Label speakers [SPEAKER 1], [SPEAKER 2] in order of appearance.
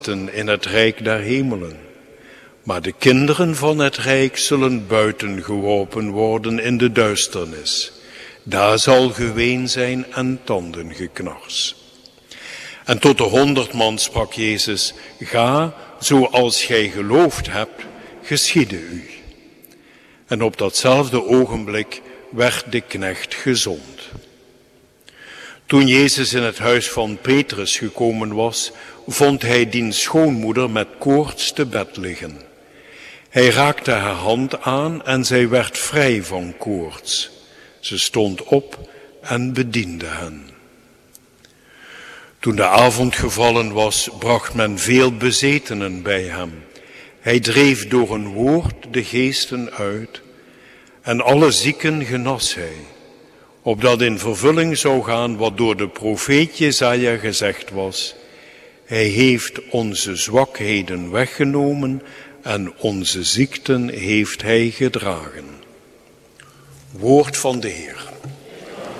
[SPEAKER 1] in het rijk der hemelen. Maar de kinderen van het rijk zullen buiten geworpen worden in de duisternis. Daar zal geween zijn en tandengeknars. En tot de 100 man sprak Jezus: ga, zoals gij geloofd hebt, geschiede u. En op datzelfde ogenblik werd de knecht gezond. Toen Jezus in het huis van Petrus gekomen was, vond hij diens schoonmoeder met koorts te bed liggen. Hij raakte haar hand aan en zij werd vrij van koorts. Ze stond op en bediende hen. Toen de avond gevallen was, bracht men veel bezetenen bij hem. Hij dreef door een woord de geesten uit en alle zieken genas hij, opdat in vervulling zou gaan wat door de profeet Jesaja gezegd was: hij heeft onze zwakheden weggenomen en onze ziekten heeft hij gedragen. Woord van de Heer.